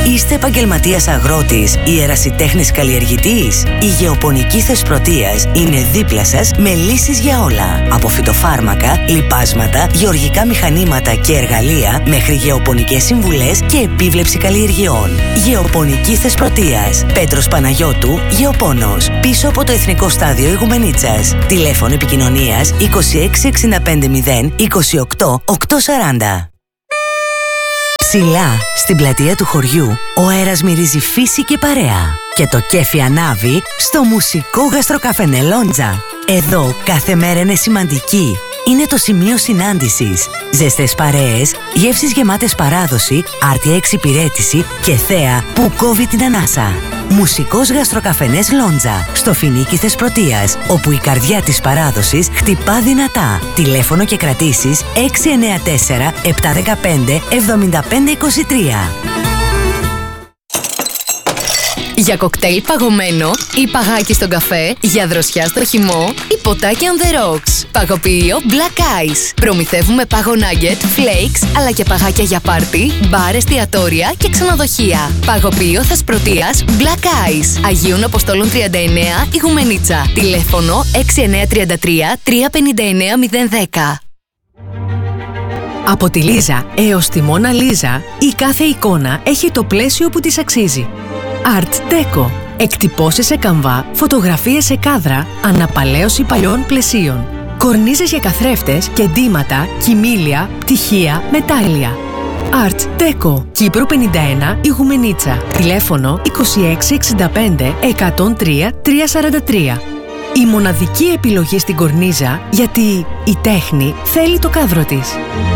Είστε επαγγελματίας αγρότης ή ερασιτέχνης καλλιεργητής? Η Γεωπονική Θεσπρωτείας είναι δίπλα σας με λύσεις για όλα. Από φυτοφάρμακα, λιπάσματα, γεωργικά μηχανήματα και εργαλεία μέχρι γεωπονικές συμβουλές και επίβλεψη καλλιεργειών. Γεωπονική Θεσπρωτείας. Πέτρος Παναγιώτου, Γεωπόνος. Πίσω από το Εθνικό Στάδιο Ηγουμενίτσας. Τηλέφωνο επικοινωνίας 26650 28 840. Ψηλά, στην πλατεία του χωριού, ο αέρας μυρίζει φύση και παρέα. Και το κέφι ανάβει στο μουσικό γαστροκαφενέ Λόντζα. Εδώ κάθε μέρα είναι σημαντική. Είναι το σημείο συνάντησης. Ζεστές παρέες, γεύσεις γεμάτες παράδοση, άρτια εξυπηρέτηση και θέα που κόβει την ανάσα. Μουσικός γαστροκαφενές Λόντζα, στο Φοινίκι Θεσπρωτείας, όπου η καρδιά της παράδοσης χτυπά δυνατά. Τηλέφωνο και κρατήσεις 694 715 7523. Για κοκτέιλ παγωμένο ή παγάκι στον καφέ, για δροσιά στο χυμό ή ποτάκι on the rocks. Παγοποιείο Black Ice. Προμηθεύουμε πάγο nugget, flakes, αλλά και παγάκια για πάρτι, μπαρ, εστιατόρια και ξενοδοχεία. Παγοποιείο Θεσπρωτείας Black Ice. Αγίων Αποστόλων 39, Ηγουμενίτσα. Τηλέφωνο 6933 359 010. Από τη Λίζα έως τη Μόνα Λίζα, η κάθε εικόνα έχει το πλαίσιο που της αξίζει. Art Deco. Εκτυπώσεις σε καμβά, φωτογραφίες σε κάδρα, αναπαλαίωση παλιών πλαισίων. Κορνίζες για καθρέφτες και ντύματα, κοιμήλια, πτυχία, μετάλλια. Art Deco. Κύπρο 51, Ηγουμενίτσα. Τηλέφωνο 2665 103 343. Η μοναδική επιλογή στην κορνίζα, γιατί η τέχνη θέλει το κάδρο της.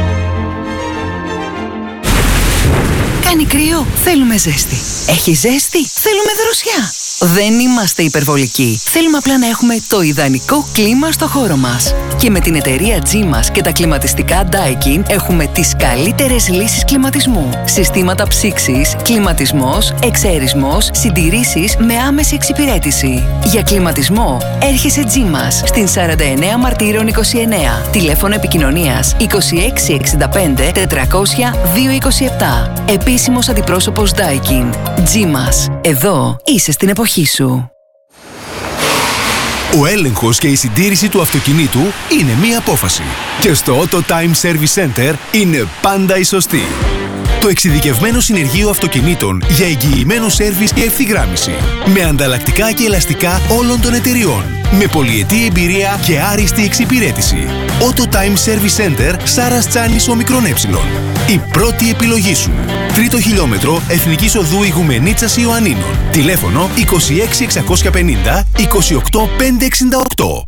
Κάνει κρύο, θέλουμε ζέστη. Έχει ζέστη, θέλουμε δροσιά. Δεν είμαστε υπερβολικοί. Θέλουμε απλά να έχουμε το ιδανικό κλίμα στο χώρο μας. Και με την εταιρεία G-MAS και τα κλιματιστικά Daikin έχουμε τις καλύτερες λύσεις κλιματισμού. Συστήματα ψήξης, κλιματισμός, εξαερισμός, συντηρήσεις με άμεση εξυπηρέτηση. Για κλιματισμό έρχεσαι G-MAS στην 49 Μαρτύρων 29. Τηλέφωνο επικοινωνίας 2665 400 227. Επίσημος αντιπρόσωπος Daikin. G-MAS. Εδώ είσαι στην εποχή σου. Ο έλεγχος και η συντήρηση του αυτοκινήτου είναι μία απόφαση. Και στο Auto Time Service Center είναι πάντα η σωστή. Το εξειδικευμένο συνεργείο αυτοκινήτων για εγγυημένο σέρβις και ευθυγράμμιση. Με ανταλλακτικά και ελαστικά όλων των εταιριών. Με πολυετή εμπειρία και άριστη εξυπηρέτηση. Auto Time Service Center, Σάρας Τσάνης Ομικρόν Ε. Η πρώτη επιλογή σου. 3ο χιλιόμετρο Εθνικής Οδού Ηγουμενίτσας Ιωαννίνων. Τηλέφωνο 26650 28568.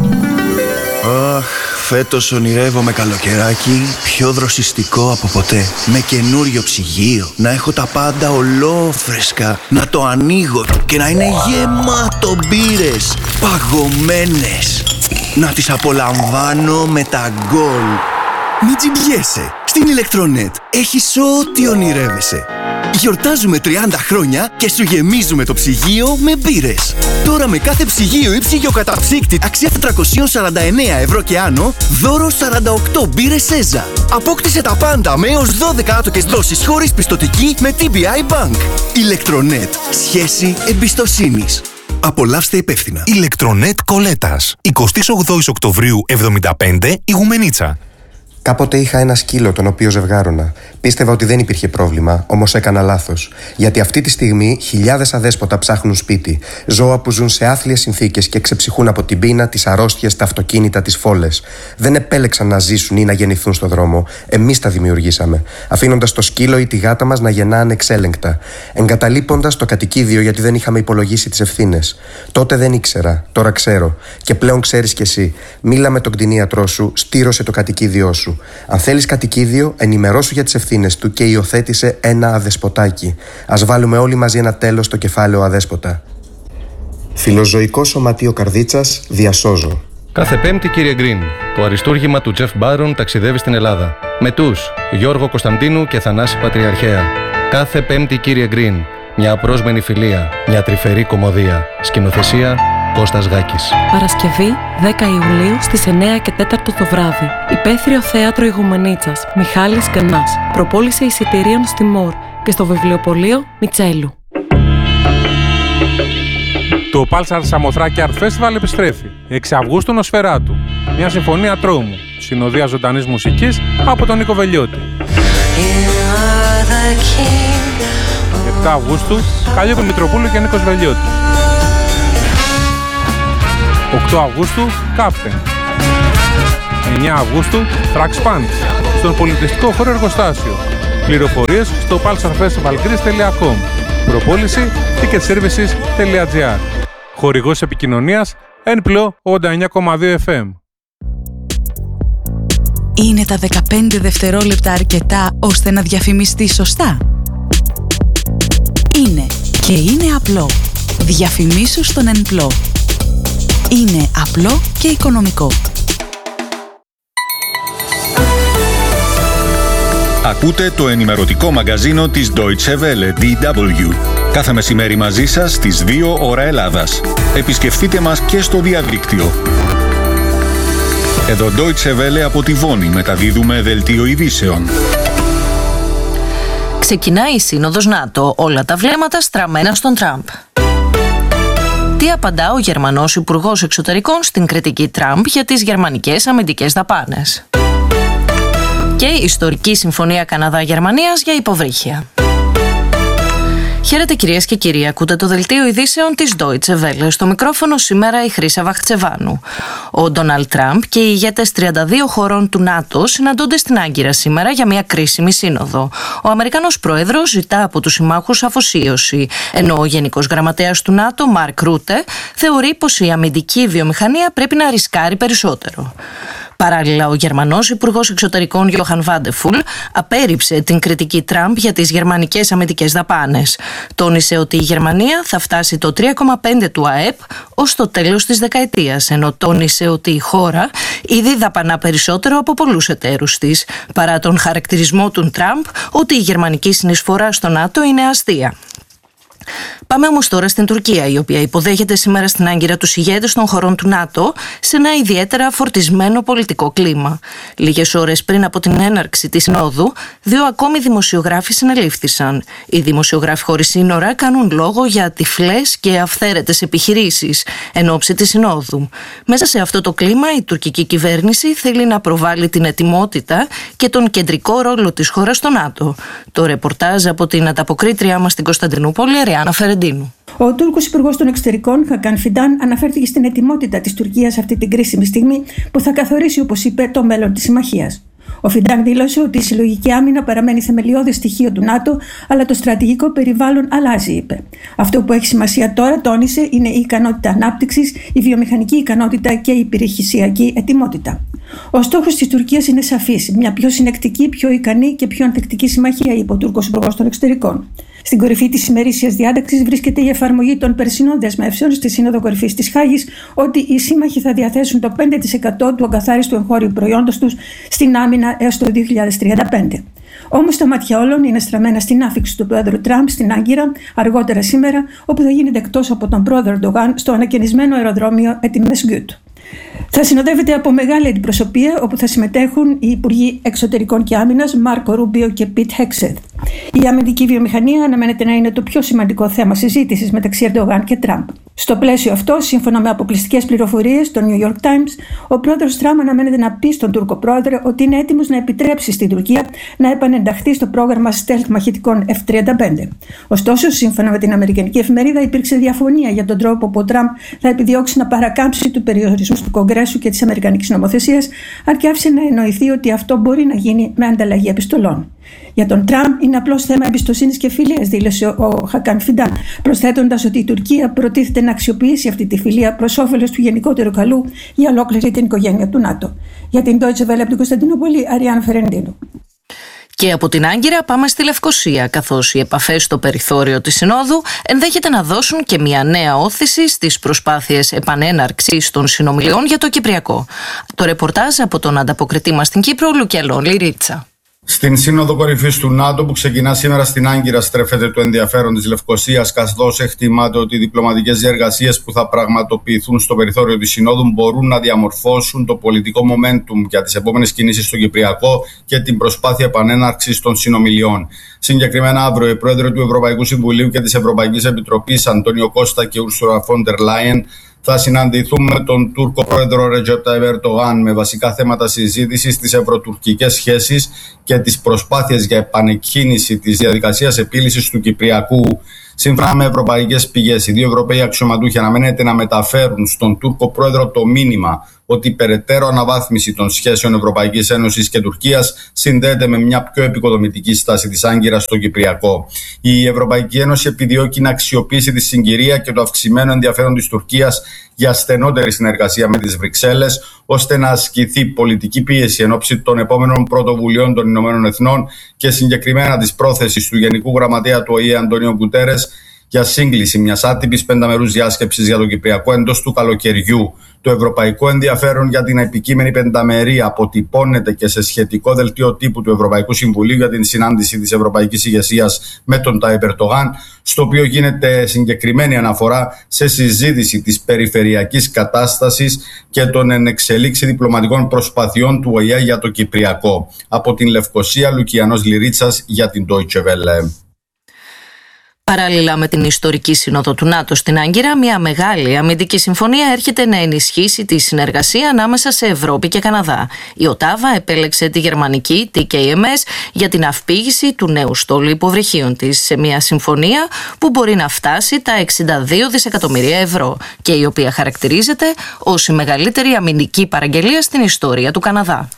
Αχ, φέτος ονειρεύομαι καλοκαιράκι πιο δροσιστικό από ποτέ. Με καινούριο ψυγείο, να έχω τα πάντα ολόφρεσκα, να το ανοίγω και να είναι γεμάτο μπύρες, παγωμένες. Να τις απολαμβάνω με τα γκολ. Μην τζιμπιέσαι. Στην Electronet έχεις ό,τι ονειρεύεσαι. Γιορτάζουμε 30 χρόνια και σου γεμίζουμε το ψυγείο με μπύρες. Τώρα με κάθε ψυγείο ή ψυγειοκαταψύκτη αξία 449 ευρώ και άνω, δώρο 48 μπύρες Σέζα. Απόκτησε τα πάντα με έως 12 άτοκες δόσεις χωρίς πιστωτική με TBI Bank. Electronet. Σχέση εμπιστοσύνης. Απολαύστε υπεύθυνα. Electronet Κολέτας. 28 Οκτωβρίου 75, Ηγουμενίτσα. Κάποτε είχα ένα σκύλο τον οποίο ζευγάρωνα. Πίστευα ότι δεν υπήρχε πρόβλημα, όμως έκανα λάθος. Γιατί αυτή τη στιγμή χιλιάδες αδέσποτα ψάχνουν σπίτι. Ζώα που ζουν σε άθλιες συνθήκες και ξεψυχούν από την πείνα, τις αρρώστιες, τα αυτοκίνητα, τις φόλες. Δεν επέλεξαν να ζήσουν ή να γεννηθούν στον δρόμο. Εμείς τα δημιουργήσαμε. Αφήνοντας το σκύλο ή τη γάτα μας να γεννά ανεξέλεγκτα. Εγκαταλείποντας το κατοικίδιο γιατί δεν είχαμε υπολογίσει τις ευθύνες. Τότε δεν ήξερα, τώρα ξέρω. Και πλέον ξέρεις κι εσύ. Μίλα με τον κτηνίατρό σου, στήρωσε το κατοικίδιό σου. Αν θέλεις κατοικίδιο, ενημερώσου για τις ευθύνες του και υιοθέτησε ένα αδεσποτάκι. Ας βάλουμε όλοι μαζί ένα τέλος στο κεφάλαιο αδέσποτα. Φιλοζωικό Σωματείο Καρδίτσας, διασώζω. Κάθε Πέμπτη, κύριε Γκριν, το αριστούργημα του Τζεφ Μπάρον ταξιδεύει στην Ελλάδα. Με τους Γιώργο Κωνσταντίνου και Θανάση Πατριαρχαία. Κάθε Πέμπτη, κύριε Γκριν, μια απρόσμενη φιλία, μια τρυφερή κωμωδία. Σκηνοθεσία Κώστας Γάκης. Παρασκευή 10 Ιουλίου στις 9 και 4 το βράδυ. Υπαίθριο θέατρο Ηγουμενίτσας. Μιχάλης Γκανάς. Προπόληση εισιτηρίων στη ΜΟΡ. και στο βιβλιοπωλείο Μιτσέλου. Το Pulsar Samothrakia Art Festival επιστρέφει. 6 Αυγούστου Νοσφαιράτου. Μια συμφωνία τρόμου. Συνοδεία ζωντανής μουσικής από τον Νίκο Βελιώτη. 7 Αυγούστου Καλλιόπη Μητροπούλου και Νίκος Βελιώτης. 8 Αυγούστου Captain. 9 Αυγούστου Trax Punch στον πολιτιστικό χώρο Εργοστάσιο. Πληροφορίες στο pulsarfestivalgreece.com. Προπόληση ticketservices.gr. Χορηγός επικοινωνίας Enplo 89,2 FM. Είναι τα 15 δευτερόλεπτα αρκετά ώστε να διαφημιστεί σωστά? Είναι και είναι απλό. Διαφημίσου στον Enplo. Είναι απλό και οικονομικό. Ακούτε το ενημερωτικό μαγκαζίνο της Deutsche Welle, DW. Κάθε μεσημέρι μαζί σας στις 2 ώρα Ελλάδας. Επισκεφτείτε μας και στο διαδίκτυο. Εδώ Deutsche Welle από τη Βόνη μεταδίδουμε δελτίο ειδήσεων. Ξεκινάει η Σύνοδος ΝΑΤΟ, όλα τα βλέμματα στραμμένα στον Τραμπ. Τι απαντά ο Γερμανός Υπουργός Εξωτερικών στην κριτική Τραμπ για τις γερμανικές αμυντικές δαπάνες. Και η ιστορική συμφωνία Καναδά-Γερμανίας για υποβρύχια. Χαίρετε κυρίες και κύριοι, ακούτε το δελτίο ειδήσεων της Deutsche Welle. Στο μικρόφωνο σήμερα η Χρύσα Βαχτσεβάνου. Ο Ντόναλντ Τραμπ και οι ηγέτες 32 χωρών του ΝΑΤΟ συναντώνται στην Άγκυρα σήμερα για μια κρίσιμη σύνοδο. Ο Αμερικανός Πρόεδρος ζητά από τους συμμάχους αφοσίωση, ενώ ο Γενικός Γραμματέας του ΝΑΤΟ, Μαρκ Ρούτε, θεωρεί πως η αμυντική βιομηχανία πρέπει να ρισκάρει περισσότερο. Παράλληλα, ο Γερμανός Υπουργός Εξωτερικών Γιόχαν Βάντεφουλ απέρριψε την κριτική Τραμπ για τις γερμανικές αμυντικές δαπάνες. Τόνισε ότι η Γερμανία θα φτάσει το 3,5% του ΑΕΠ ως το τέλος της δεκαετίας, ενώ τόνισε ότι η χώρα ήδη δαπανά περισσότερο από πολλούς εταίρους της, παρά τον χαρακτηρισμό του Τραμπ ότι η γερμανική συνεισφορά στο ΝΑΤΟ είναι αστεία. Πάμε όμως τώρα στην Τουρκία, η οποία υποδέχεται σήμερα στην Άγκυρα τους ηγέτες των χωρών του ΝΑΤΟ σε ένα ιδιαίτερα φορτισμένο πολιτικό κλίμα. Λίγες ώρες πριν από την έναρξη της συνόδου, 2 ακόμη δημοσιογράφοι συνελήφθησαν. Οι δημοσιογράφοι χωρίς σύνορα κάνουν λόγο για τυφλές και αυθαίρετες επιχειρήσεις εν ώψη της συνόδου. Μέσα σε αυτό το κλίμα, η τουρκική κυβέρνηση θέλει να προβάλλει την ετοιμότητα και τον κεντρικό ρόλο της χώρας στο ΝΑΤΟ. Το ρεπορτάζ από την ανταποκρίτριά μας στην Κωνσταντινούπολη, Αριάννα Φερεντίνου. Ο Τούρκος Υπουργός των Εξωτερικών, Χακάν Φιντάν, αναφέρθηκε στην ετοιμότητα της Τουρκίας αυτή την κρίσιμη στιγμή που θα καθορίσει, όπως είπε, το μέλλον της συμμαχίας. Ο Φιντάν δήλωσε ότι η συλλογική άμυνα παραμένει θεμελιώδες στοιχείο του ΝΑΤΟ, αλλά το στρατηγικό περιβάλλον αλλάζει, είπε. Αυτό που έχει σημασία τώρα, τόνισε, είναι η ικανότητα ανάπτυξης, η βιομηχανική ικανότητα και η υπηρεσιακή ετοιμότητα. Ο στόχος της Τουρκίας είναι σαφής: μια πιο συνεκτική, πιο ικανή και πιο ανθεκτική συμμαχία, είπε ο Τούρκος Υπουργός των Εξωτερικών. Στην κορυφή της ημερήσιας διάταξης βρίσκεται η εφαρμογή των περσινών δεσμεύσεων στη Σύνοδο Κορυφής της Χάγης ότι οι σύμμαχοι θα διαθέσουν το 5% του αγκαθάριστου εγχώριου προϊόντος τους στην άμυνα έως το 2035. Όμως τα μάτια όλων είναι στραμμένα στην άφιξη του πρόεδρου Τραμπ στην Άγκυρα αργότερα σήμερα, όπου θα γίνει δεκτός από τον πρόεδρο Ερντογάν στο ανακαινισμένο αεροδρόμιο Ετιμεσγκούτ. Θα συνοδεύεται από μεγάλη αντιπροσωπεία, όπου θα συμμετέχουν οι Υπουργοί Εξωτερικών και Άμυνας Μάρκο Ρούμπιο και Πιτ Χέξεθ. Η αμυντική βιομηχανία αναμένεται να είναι το πιο σημαντικό θέμα συζήτησης μεταξύ Ερντογάν και Τραμπ. Στο πλαίσιο αυτό, σύμφωνα με αποκλειστικές πληροφορίες στο New York Times, ο πρόεδρος Τραμπ αναμένεται να πει στον Τούρκο πρόεδρο ότι είναι έτοιμος να επιτρέψει στην Τουρκία να επανενταχθεί στο πρόγραμμα stealth μαχητικών F-35. Ωστόσο, σύμφωνα με την Αμερικανική εφημερίδα, υπήρξε διαφωνία για τον τρόπο που ο Τραμπ θα επιδιώξει να παρακάμψει του περιορισμού του Κογκρέσου και της Αμερικανικής νομοθεσίας, αρκεί άφησε να εννοηθεί ότι αυτό μπορεί να γίνει με ανταλλαγή επιστολών. Για τον Τραμπ είναι απλώς θέμα εμπιστοσύνης και φιλίας, δήλωσε ο Χακάν Φιντάν, προσθέτοντας ότι η Τουρκία προτίθεται να αξιοποιήσει αυτή τη φιλία προς όφελος του γενικότερου καλού για ολόκληρη την οικογένεια του ΝΑΤΟ. Για την Deutsche Welle από την Κωνσταντινούπολη, Αριάννα Φερεντίνου. Και από την Άγκυρα πάμε στη Λευκοσία, καθώς οι επαφές στο περιθώριο της Συνόδου ενδέχεται να δώσουν και μια νέα όθηση στις προσπάθειες επανέναρξης των συνομιλιών για το Κυπριακό. Το ρεπορτάζ από τον ανταποκριτή μας στην Κύπρο, Λουκέλο Λιρίτσα. Στην Σύνοδο Κορυφής του ΝΑΤΟ που ξεκινά σήμερα στην Άγκυρα στρέφεται το ενδιαφέρον της Λευκωσίας, καθώς εκτιμάται ότι οι διπλωματικές διεργασίες που θα πραγματοποιηθούν στο περιθώριο της Συνόδου μπορούν να διαμορφώσουν το πολιτικό momentum για τις επόμενες κινήσεις στο Κυπριακό και την προσπάθεια επανέναρξης των συνομιλιών. Συγκεκριμένα, αύριο, οι πρόεδροι του Ευρωπαϊκού Συμβουλίου και της Ευρωπαϊκής Επιτροπής, Αντώνιο Κώστα και Ούρσουλα φον ντερ Λάιεν, θα συναντηθούν με τον Τούρκο πρόεδρο Ρετζέπ Ταϊπ Ερντογάν με βασικά θέματα συζήτησης τις ευρωτουρκικές σχέσεις και τις προσπάθειες για επανεκκίνηση της διαδικασίας επίλυσης του Κυπριακού. Σύμφωνα με ευρωπαϊκές πηγές, οι δύο Ευρωπαίοι αξιωματούχοι αναμένεται να μεταφέρουν στον Τούρκο πρόεδρο το μήνυμα ότι η περαιτέρω αναβάθμιση των σχέσεων Ευρωπαϊκής Ένωσης και Τουρκίας συνδέεται με μια πιο επικοδομητική στάση της Άγκυρας στο Κυπριακό. Η Ευρωπαϊκή Ένωση επιδιώκει να αξιοποιήσει τη συγκυρία και το αυξημένο ενδιαφέρον της Τουρκίας για στενότερη συνεργασία με τις Βρυξέλλες, ώστε να ασκηθεί πολιτική πίεση εν ώψη των επόμενων πρωτοβουλειών των Ηνωμένων Εθνών και συγκεκριμένα της πρόθεσης του Γενικού Γραμματέα του ΟΗΕ Αντώνιο Γκουτέρες για σύγκληση μιας άτυπης πενταμερούς διάσκεψης για το Κυπριακό εντός του καλοκαιριού. Το ευρωπαϊκό ενδιαφέρον για την επικείμενη πενταμερή αποτυπώνεται και σε σχετικό δελτίο τύπου του Ευρωπαϊκού Συμβουλίου για την συνάντηση της Ευρωπαϊκής Ηγεσίας με τον Ταϊπ Ερντογάν, στο οποίο γίνεται συγκεκριμένη αναφορά σε συζήτηση της περιφερειακής κατάστασης και των ενεξελίξη διπλωματικών προσπαθειών του ΟΗΕ για το Κυπριακό. Από την Λευκωσία, Λουκιανός Λυρίτσας για την Deutsche Welle. Παράλληλα με την ιστορική σύνοδο του ΝΑΤΟ στην Άγκυρα, μια μεγάλη αμυντική συμφωνία έρχεται να ενισχύσει τη συνεργασία ανάμεσα σε Ευρώπη και Καναδά. Η Οτάβα επέλεξε τη γερμανική TKMS για την αυπήγηση του νέου στόλου υποβρυχίων της, σε μια συμφωνία που μπορεί να φτάσει τα 62 δισεκατομμύρια ευρώ και η οποία χαρακτηρίζεται ως η μεγαλύτερη αμυντική παραγγελία στην ιστορία του Καναδά.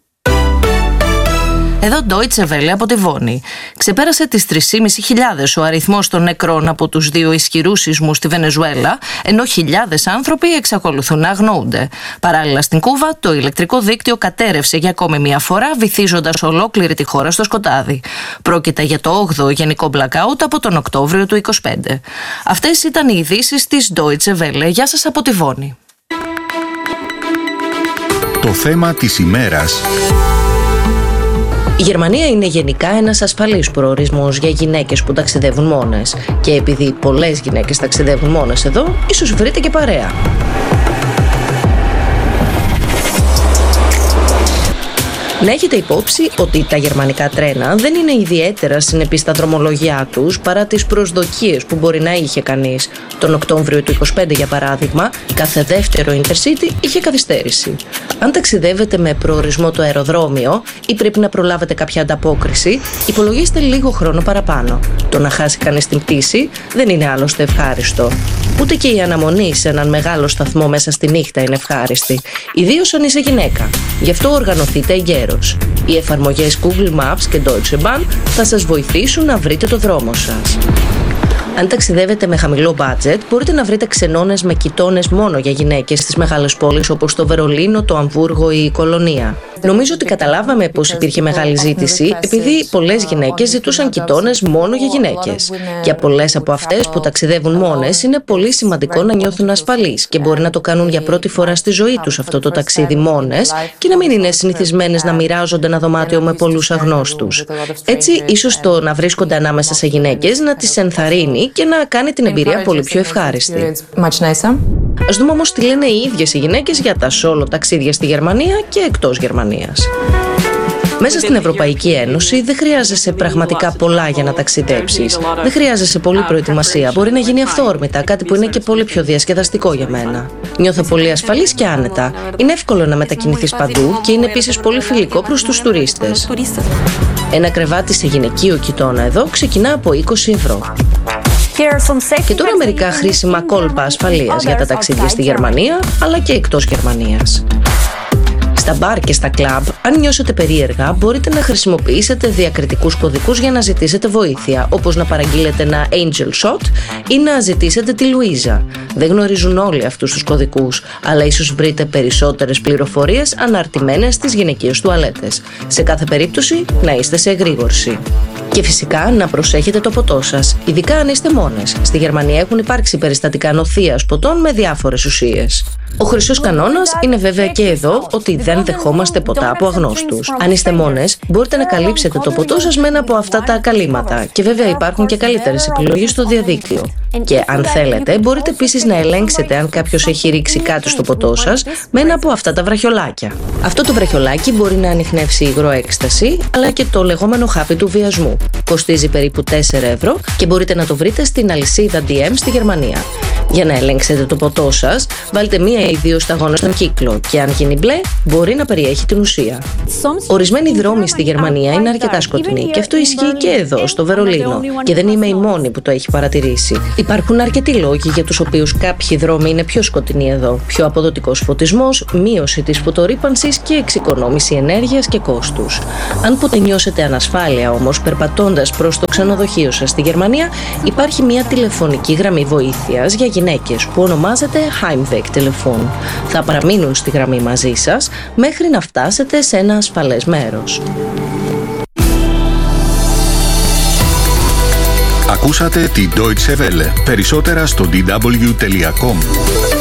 Εδώ Deutsche Welle από τη Βόνη. Ξεπέρασε τις 3.500 ο αριθμός των νεκρών από τους δύο ισχυρούς σεισμούς στη Βενεζουέλα, ενώ χιλιάδες άνθρωποι εξακολουθούν να αγνοούνται. Παράλληλα στην Κούβα, το ηλεκτρικό δίκτυο κατέρρευσε για ακόμη μια φορά, βυθίζοντας ολόκληρη τη χώρα στο σκοτάδι. Πρόκειται για το 8ο γενικό blackout από τον Οκτώβριο του 2025. Αυτές ήταν οι ειδήσεις της Deutsche Welle. Γεια σας από τη Βόνη. Το θέμα της ημέρας. Η Γερμανία είναι γενικά ένας ασφαλής προορισμός για γυναίκες που ταξιδεύουν μόνες. Και επειδή πολλές γυναίκες ταξιδεύουν μόνες εδώ, ίσως βρείτε και παρέα. Να έχετε υπόψη ότι τα γερμανικά τρένα δεν είναι ιδιαίτερα συνεπή στα δρομολογιά τους παρά τις προσδοκίες που μπορεί να είχε κανείς. Τον Οκτώβριο του 2025, για παράδειγμα, κάθε δεύτερο Intercity είχε καθυστέρηση. Αν ταξιδεύετε με προορισμό το αεροδρόμιο ή πρέπει να προλάβετε κάποια ανταπόκριση, υπολογίστε λίγο χρόνο παραπάνω. Το να χάσει κανείς την πτήση δεν είναι άλλωστε ευχάριστο. Ούτε και η αναμονή σε έναν μεγάλο σταθμό μέσα στη νύχτα είναι ευχάριστη, ιδίως αν είσαι γυναίκα. Γι' αυτό οργανωθείτε εγκαίρως. Οι εφαρμογές Google Maps και Deutsche Bahn θα σας βοηθήσουν να βρείτε το δρόμο σας. Αν ταξιδεύετε με χαμηλό budget, μπορείτε να βρείτε ξενώνες με κοιτώνες μόνο για γυναίκες στις μεγάλες πόλεις όπως το Βερολίνο, το Αμβούργο ή η Κολονία. Νομίζω ότι καταλάβαμε πως υπήρχε μεγάλη ζήτηση, επειδή πολλές γυναίκες ζητούσαν κοιτώνες μόνο για γυναίκες. Για πολλές από αυτές που ταξιδεύουν μόνες, είναι πολύ σημαντικό να νιώθουν ασφαλείς και μπορεί να το κάνουν για πρώτη φορά στη ζωή τους αυτό το ταξίδι μόνες και να μην είναι συνηθισμένες να μοιράζονται ένα δωμάτιο με πολλούς αγνώστους. Έτσι, ίσως το να βρίσκονται ανάμεσα σε γυναίκες να τις ενθαρρύνει και να κάνει την εμπειρία πολύ πιο ευχάριστη. Ας δούμε όμως τι λένε οι ίδιες οι γυναίκες για τα solo ταξίδια στη Γερμανία και εκτός Γερμανίας. Μέσα στην Ευρωπαϊκή Ένωση δεν χρειάζεσαι πραγματικά πολλά για να ταξιδέψεις. Δεν χρειάζεσαι πολλή προετοιμασία. Μπορεί να γίνει αυθόρμητα, κάτι που είναι και πολύ πιο διασκεδαστικό για μένα. Νιώθω πολύ ασφαλής και άνετα. Είναι εύκολο να μετακινηθείς παντού και είναι επίσης πολύ φιλικό προς τους τουρίστες. Ένα κρεβάτι σε γυναικείο κοιτώνα εδώ ξεκινά από 20 ευρώ. Και τώρα μερικά χρήσιμα κόλπα ασφαλείας για τα ταξίδια στη Γερμανία, αλλά και εκτός Γερμανίας. Στα μπαρ και στα κλαμπ, αν νιώσετε περίεργα, μπορείτε να χρησιμοποιήσετε διακριτικούς κωδικούς για να ζητήσετε βοήθεια, όπως να παραγγείλετε ένα Angel Shot ή να ζητήσετε τη Λουίζα. Δεν γνωρίζουν όλοι αυτούς τους κωδικούς, αλλά ίσως βρείτε περισσότερες πληροφορίες αναρτημένες στις γυναικείες τουαλέτες. Σε κάθε περίπτωση, να είστε σε εγρήγορση. Και φυσικά να προσέχετε το ποτό σας, ειδικά αν είστε μόνες. Στη Γερμανία έχουν υπάρξει περιστατικά νοθείας ποτών με διάφορες ουσίες. Ο χρυσός κανόνας είναι βέβαια και εδώ ότι δεν δεχόμαστε ποτά από αγνώστους. Αν είστε μόνες, μπορείτε να καλύψετε το ποτό σας με ένα από αυτά τα καλύματα. Και βέβαια υπάρχουν και καλύτερες επιλογές στο διαδίκτυο. Και αν θέλετε, μπορείτε επίσης να ελέγξετε αν κάποιος έχει ρίξει κάτι στο ποτό σας με ένα από αυτά τα βραχιολάκια. Αυτό το βραχιολάκι μπορεί να ανιχνεύσει υγρό έκσταση, αλλά και το λεγόμενο χάπι του βιασμού. Κοστίζει περίπου 4 ευρώ και μπορείτε να το βρείτε στην αλυσίδα DM στη Γερμανία. Για να ελέγξετε το ποτό σας, βάλτε 1 ή 2 σταγόνες στον κύκλο και αν γίνει μπλε, μπορεί να περιέχει την ουσία. Ορισμένοι δρόμοι στη Γερμανία είναι αρκετά σκοτεινοί και αυτό ισχύει και εδώ, στο Βερολίνο. Και δεν είμαι η μόνη που το έχει παρατηρήσει. Υπάρχουν αρκετοί λόγοι για τους οποίους κάποιοι δρόμοι είναι πιο σκοτεινοί εδώ. Πιο αποδοτικός φωτισμός, μείωση της φωτορύπανσης και εξοικονόμηση ενέργειας και κόστους. Αν ποτέ νιώσετε ανασφάλεια όμως περπατώντας προς το ξενοδοχείο σας στη Γερμανία, υπάρχει μια τηλεφωνική γραμμή βοήθειας για γυναίκες που ονομάζεται Heimweg Telefon. Θα παραμείνουν στη γραμμή μαζί σας μέχρι να φτάσετε σε ένα ασφαλές μέρος. Ακούσατε τη Deutsche Welle. Περισσότερα στο dw.com.